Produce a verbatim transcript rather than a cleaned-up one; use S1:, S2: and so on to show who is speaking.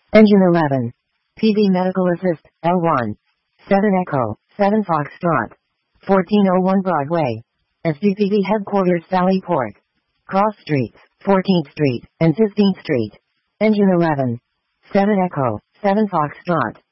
S1: Engine eleven. P V Medical Assist, L one. seven Echo, seven Foxtrot. fourteen oh one Broadway. S D P V Headquarters Valley Port. Cross Streets, fourteenth Street, and fifteenth Street. Engine eleven. seven Echo, seven Foxtrot.